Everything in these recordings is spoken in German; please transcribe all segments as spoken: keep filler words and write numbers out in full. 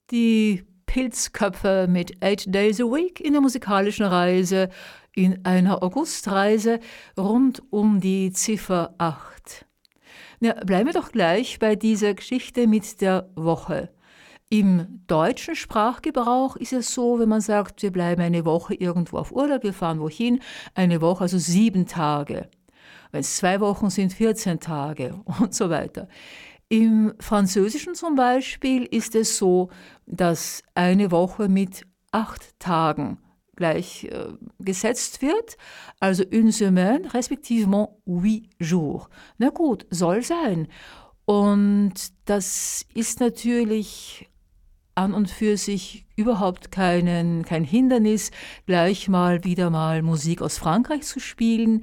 die Pilzköpfe mit Eight Days a Week in der musikalischen Reise, in einer Augustreise rund um die Ziffer acht. Ja, bleiben wir doch gleich bei dieser Geschichte mit der Woche. Im deutschen Sprachgebrauch ist es so, wenn man sagt, wir bleiben eine Woche irgendwo auf Urlaub, wir fahren wohin, eine Woche, also sieben Tage. Wenn es zwei Wochen sind, vierzehn Tage und so weiter. Im Französischen zum Beispiel ist es so, dass eine Woche mit acht Tagen gleich äh, gesetzt wird, also une semaine, respektivement huit jours. Na gut, soll sein. Und das ist natürlich an und für sich überhaupt keinen, kein Hindernis, gleich mal wieder mal Musik aus Frankreich zu spielen.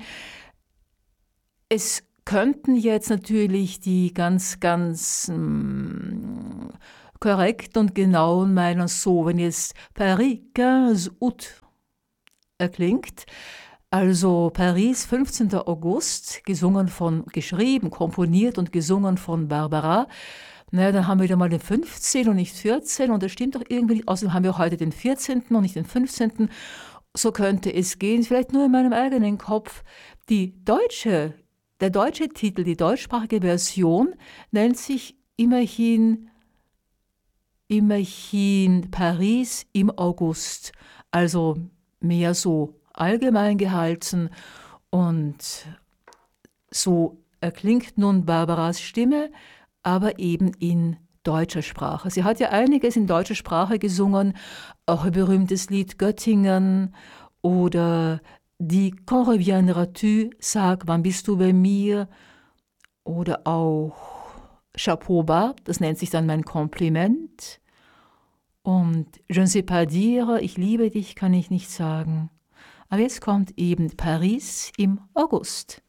Es könnten jetzt natürlich die ganz, ganz mh, korrekt und genauen meinen so, wenn jetzt Paris quinze août erklingt, also Paris, fünfzehnter August, gesungen von, geschrieben, komponiert und gesungen von Barbara. Naja, dann haben wir wieder mal den fünfzehnten und nicht vierzehnten und das stimmt doch irgendwie nicht. Außerdem haben wir heute den vierzehnten und nicht den fünfzehnten So könnte es gehen, vielleicht nur in meinem eigenen Kopf. Die deutsche, der deutsche Titel, die deutschsprachige Version nennt sich immerhin, immerhin Paris im August. Also mehr so allgemein gehalten und so erklingt nun Barbaras Stimme, aber eben in deutscher Sprache. Sie hat ja einiges in deutscher Sprache gesungen, auch ein berühmtes Lied Göttingen oder die Quand reviendras-tu, sag, wann bist du bei mir, oder auch Chapeau bas, das nennt sich dann mein Kompliment, und Je ne sais pas dire, ich liebe dich, kann ich nicht sagen. Aber jetzt kommt eben Paris im August.